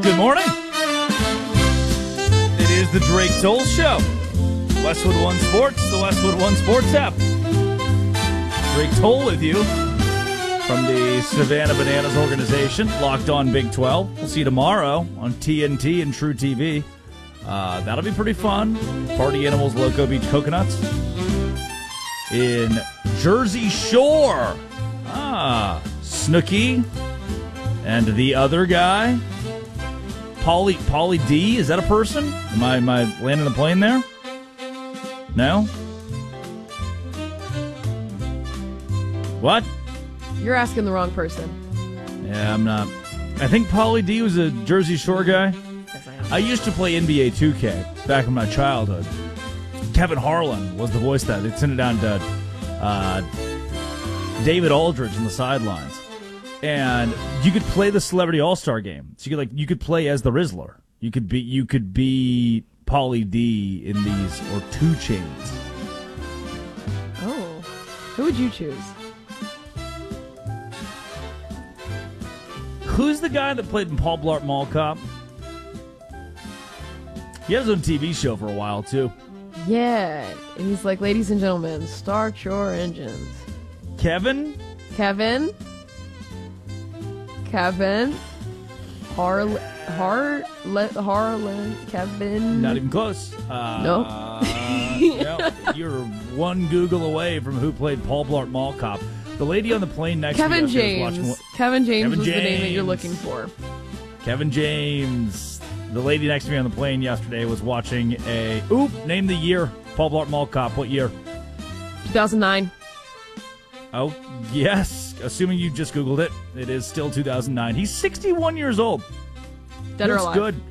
Good morning. It is the Drake Toll Show. Westwood One Sports, the Westwood One Sports app. Drake Toll with you from the Savannah Bananas organization, Locked On Big 12. We'll see you tomorrow on TNT and True TV. That'll be pretty fun. Party Animals, Loco Beach Coconuts. In Jersey Shore. Snooki and the other guy. Pauly D, is that a person? Am I landing the plane there? No? What? You're asking the wrong person. Yeah, I'm not. I think Pauly D was a Jersey Shore guy. Yes, I am. I used to play NBA 2K back in my childhood. Kevin Harlan was the voice that. They'd send it down to David Aldridge on the sidelines. And you could play the Celebrity All-Star game. So you could play as the Rizzler. You could be Pauly D in these, or 2 Chainz. Oh. Who would you choose? Who's the guy that played in Paul Blart Mall Cop? He had his own TV show for a while, too. Yeah. And he's like, ladies and gentlemen, start your engines. Kevin? Kevin? Harlan? Kevin? Not even close. Nope. No, you're one Google away from who played Paul Blart Mall Cop. The lady on the plane next Kevin to me James. was watching. Kevin James Kevin was the name that James. you're looking for. Kevin James. The lady next to me on the plane yesterday was watching name the year. Paul Blart Mall Cop. What year? 2009. Oh, yes. Assuming you just Googled it. It is still 2009. He's 61 years old. Dead or Looks alive? good.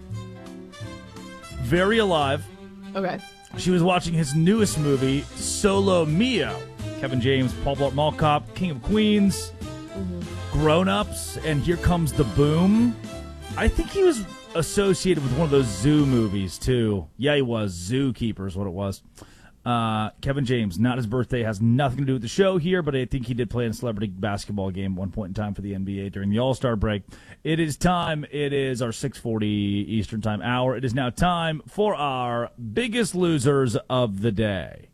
Very alive. Okay. She was watching his newest movie, Solo Mio. Kevin James, Paul Blart Mall Cop, King of Queens, Grown Ups, and Here Comes the Boom. I think he was associated with one of those Zoo movies, too. Yeah, he was. Zookeeper is what it was. Kevin James, not his birthday, has nothing to do with the show here, but I think he did play in a celebrity basketball game at one point in time for the NBA during the All-Star break. It is time. It is our 6:40 Eastern Time hour. It is now time for our biggest losers of the day.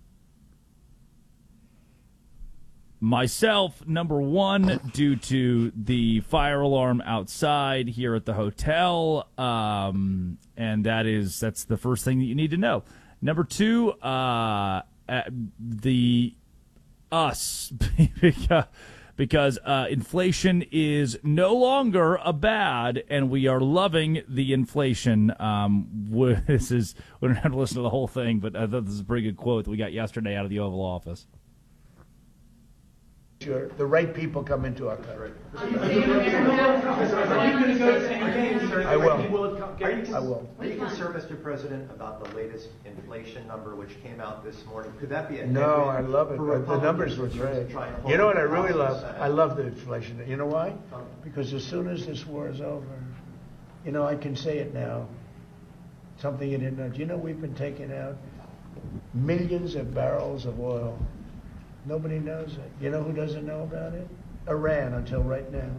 Myself, number one, due to the fire alarm outside here at the hotel, and that's the first thing that you need to know. Number two, because inflation is no longer a bad, and we are loving the inflation. We don't have to listen to the whole thing, but I thought this is a pretty good quote that we got yesterday out of the Oval Office. Sure, the right people come into our country. Are you going to go to St. James? I will. I will. Are you concerned, Mr. President, about the latest inflation number which came out this morning? Could that be a No, headwind I love it. for The numbers were Republicans great. to try and hold You know what I the really love? Senate? I love the inflation. You know why? Because as soon as this war is over, I can say it now. Something you didn't know. We've been taking out millions of barrels of oil. Nobody knows it. You know who doesn't know about it? Iran, until right now.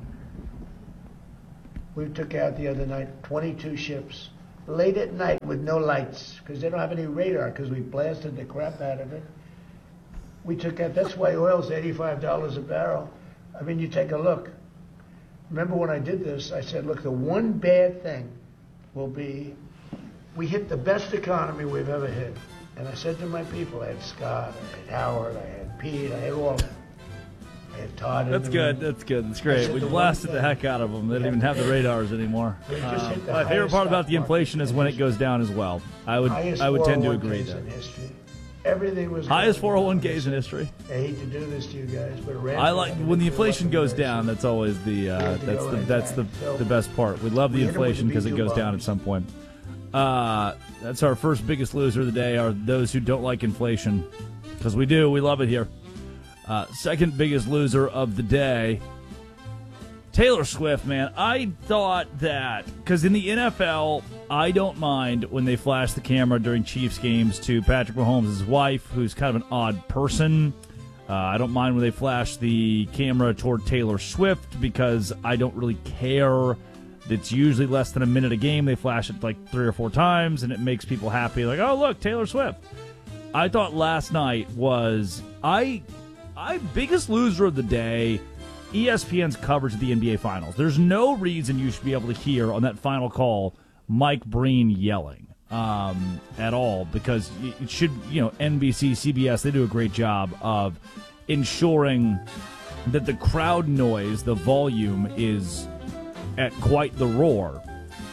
We took out the other night 22 ships, late at night with no lights, because they don't have any radar, because we blasted the crap out of it. We took out, that's why oil's $85 a barrel. I mean, you take a look. Remember when I did this, I said, look, the one bad thing will be, we hit the best economy we've ever hit. And I said to my people, I had Scott, I had Howard, I had Pete, I had all of them. I had Todd. That's good. That's good. That's great. We blasted the heck out of them. They don't even have the radars anymore. My favorite part about the inflation is when it goes down as well. I would tend to agree there. Everything was highest 401ks in history. I hate to do this to you guys, but I like when the inflation goes down. That's always that's the best part. We love the inflation because it goes down at some point. That's our first biggest loser of the day, are those who don't like inflation, because we do. We love it here. Second biggest loser of the day, Taylor Swift, man. I thought that, because in the NFL, I don't mind when they flash the camera during Chiefs games to Patrick Mahomes' wife, who's kind of an odd person. I don't mind when they flash the camera toward Taylor Swift, because I don't really care It's usually less than a minute a game. They flash it like 3 or 4 times, and it makes people happy. Like, oh, look, Taylor Swift. I thought last night was I biggest loser of the day, ESPN's coverage of the NBA Finals. There's no reason you should be able to hear on that final call Mike Breen yelling at all, because it should, NBC, CBS, they do a great job of ensuring that the crowd noise, the volume, is at quite the roar.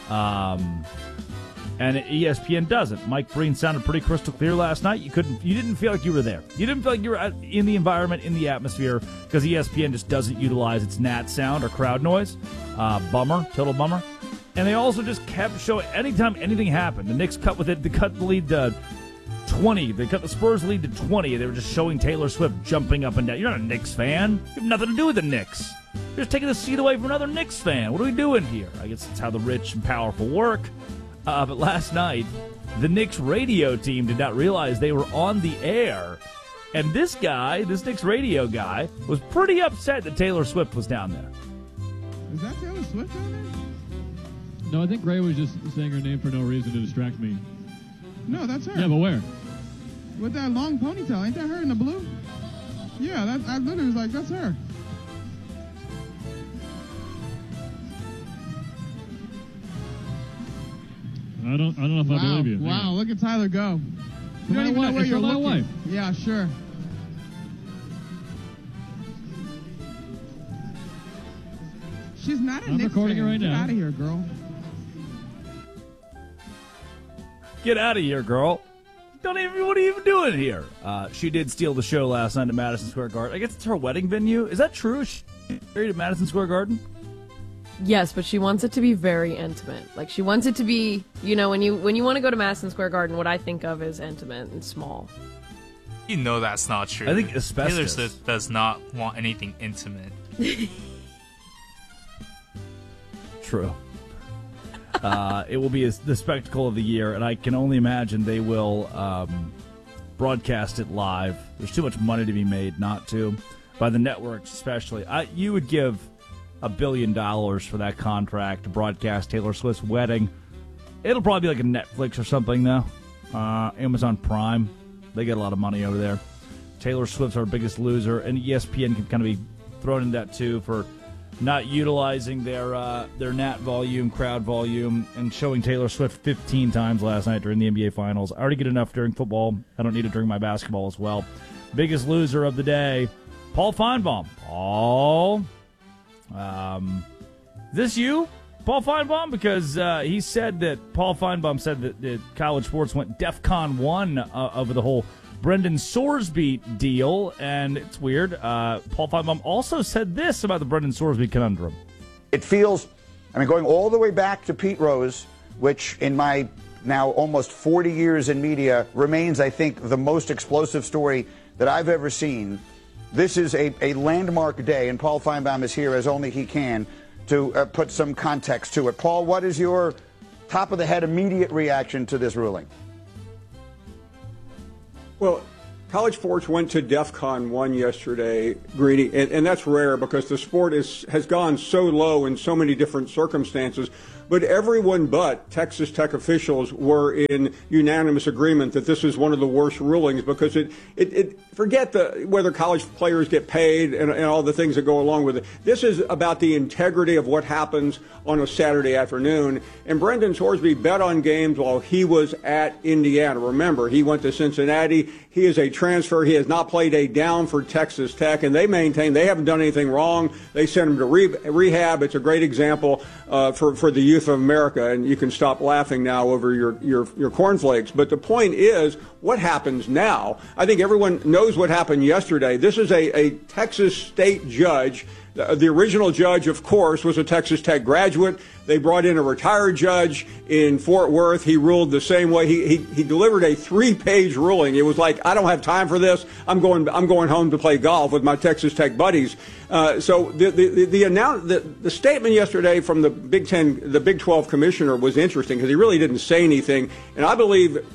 And ESPN doesn't. Mike Breen sounded pretty crystal clear last night. You didn't feel like you were there. You didn't feel like you were in the environment, in the atmosphere, because ESPN just doesn't utilize its NAT sound or crowd noise. Total bummer. And they also just kept showing, anytime anything happened, the Knicks cut with it, they cut the lead to 20. They cut the Spurs lead to 20. They were just showing Taylor Swift jumping up and down. You're not a Knicks fan. You have nothing to do with the Knicks. You're just taking the seat away from another Knicks fan. What are we doing here? I guess it's how the rich and powerful work. But last night, the Knicks radio team did not realize they were on the air. And this Knicks radio guy, was pretty upset that Taylor Swift was down there. Is that Taylor Swift down there? No, I think Gray was just saying her name for no reason to distract me. No, that's her. Yeah, but where? With that long ponytail. Ain't that her in the blue? Yeah, I literally was like, that's her. I don't know if I believe you. Wow, look at Tyler go. You don't even know where you're looking. Yeah, sure. She's not a Knicks recording fan. it right Get now. out of here, girl. Get out of here, girl. What are you even doing here? She did steal the show last night at Madison Square Garden. I guess it's her wedding venue. Is that true? She married at Madison Square Garden? Yes, but she wants it to be very intimate. Like, she wants it to be, when you want to go to Madison Square Garden, what I think of is intimate and small. You know that's not true. I think asbestos. Taylor Swift does not want anything intimate. True. It will be the spectacle of the year, and I can only imagine they will broadcast it live. There's too much money to be made not to, by the networks especially. You would give $1 billion for that contract to broadcast Taylor Swift's wedding. It'll probably be like a Netflix or something, though. Amazon Prime. They get a lot of money over there. Taylor Swift's our biggest loser, and ESPN can kind of be thrown in that, too, for not utilizing their NAT volume, crowd volume, and showing Taylor Swift 15 times last night during the NBA Finals. I already get enough during football. I don't need it during my basketball as well. Biggest loser of the day, Paul Feinbaum. Paul, is this you, Paul Feinbaum? Because Paul Feinbaum said that college sports went DEFCON 1 over the whole Brendan Sorsby deal, and it's weird. Paul Feinbaum also said this about the Brendan Sorsby conundrum. It feels, going all the way back to Pete Rose, which in my now almost 40 years in media remains, I think, the most explosive story that I've ever seen. This is a landmark day, and Paul Feinbaum is here as only he can to put some context to it. Paul, what is your top-of-the-head immediate reaction to this ruling? Well, college sports went to DEFCON 1 yesterday, Greeny, and that's rare because the sport has gone so low in so many different circumstances. But everyone but Texas Tech officials were in unanimous agreement that this is one of the worst rulings because forget whether college players get paid and all the things that go along with it. This is about the integrity of what happens on a Saturday afternoon. And Brendan Sorsby bet on games while he was at Indiana. Remember, he went to Cincinnati. He is a transfer. He has not played a down for Texas Tech, and they maintain they haven't done anything wrong. They sent him to rehab. It's a great example for the youth of America, and you can stop laughing now over your cornflakes. But the point is, what happens now? I think everyone knows what happened yesterday. This is a Texas state judge. The original judge, of course, was a Texas Tech graduate. They brought in a retired judge in Fort Worth. He ruled the same way. He delivered a 3-page ruling. It was like, I don't have time for this. I'm going home to play golf with my Texas Tech buddies. So the statement yesterday from the Big 12 commissioner was interesting because he really didn't say anything. And I believe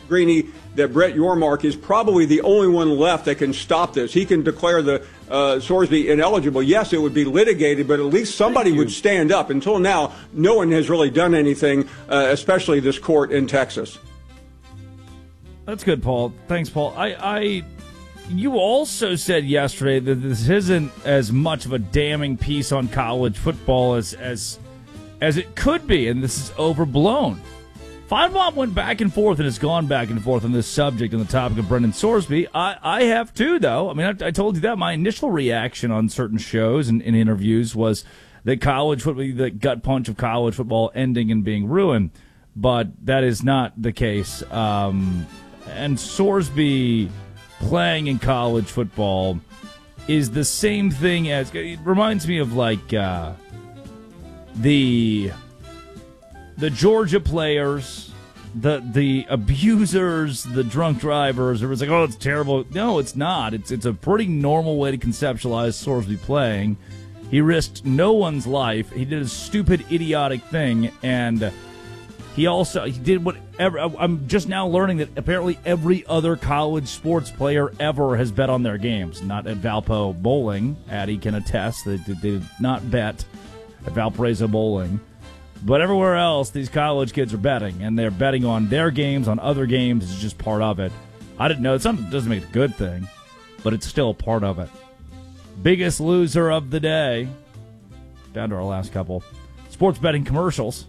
Greeny, that Brett Yormark is probably the only one left that can stop this. He can declare the Sorsby ineligible. Yes, it would be litigated, but at least somebody would stand up. Until now, no one has really done anything, especially this court in Texas. That's good, Paul. Thanks, Paul. You also said yesterday that this isn't as much of a damning piece on college football as it could be, and this is overblown. Feinbaum went back and forth and has gone back and forth on this subject on the topic of Brendan Sorsby. I have too, though. I mean, I told you that my initial reaction on certain shows and in interviews was that college football, the gut punch of college football ending and being ruined, but that is not the case. And Sorsby playing in college football is the same thing as, it reminds me of like the Georgia players, the abusers, the drunk drivers. It was like, oh, it's terrible. No, it's not. It's a pretty normal way to conceptualize Sorsby playing. He risked no one's life. He did a stupid, idiotic thing, and he did whatever. I'm just now learning that apparently every other college sports player ever has bet on their games. Not at Valpo Bowling. Addie can attest that they did not bet at Valparaiso Bowling. But everywhere else, these college kids are betting, and they're betting on their games, on other games. It's just part of it. I didn't know. It doesn't make it a good thing, but it's still part of it. Biggest loser of the day. Down to our last couple. Sports betting commercials.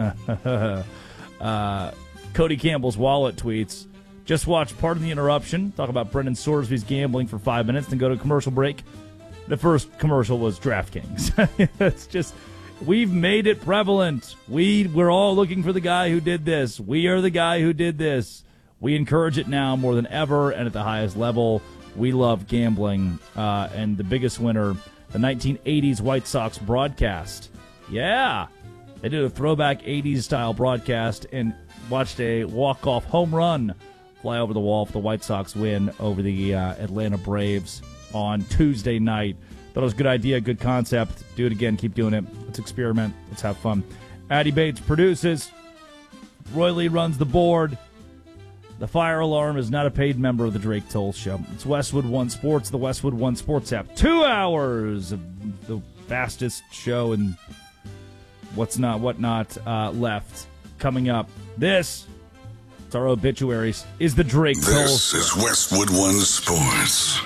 Cody Campbell's wallet tweets, just watch Pardon the Interruption, talk about Brendan Sorsby's gambling for 5 minutes, then go to a commercial break. The first commercial was DraftKings. It's just, we've made it prevalent. We're all looking for the guy who did this. We are the guy who did this. We encourage it now more than ever and at the highest level. We love gambling. And the biggest winner, the 1980s White Sox broadcast. Yeah. They did a throwback 80s-style broadcast and watched a walk-off home run fly over the wall for the White Sox win over the Atlanta Braves on Tuesday night. Thought it was a good idea, good concept. Do it again. Keep doing it. Let's experiment. Let's have fun. Addie Bates produces. Roy Lee runs the board. The fire alarm is not a paid member of the Drake Toll Show. It's Westwood One Sports, the Westwood One Sports app. 2 hours of the fastest show and whatnot left. Coming up, it's our obituaries, is the Drake Toll Show. This is Westwood One Sports.